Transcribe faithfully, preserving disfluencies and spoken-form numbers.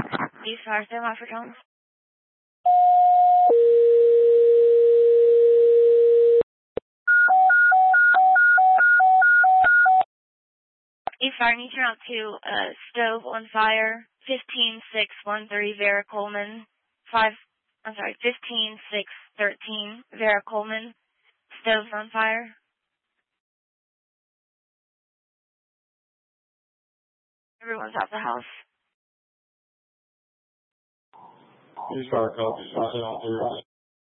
East Fire State Line for Jones. East Fire, need to turn out to uh, stove on fire, fifteen six one three Vera Coleman, five, I'm sorry, fifteen six thirteen Vera Coleman, stove's on fire. Everyone's out the house. East Fire, copy,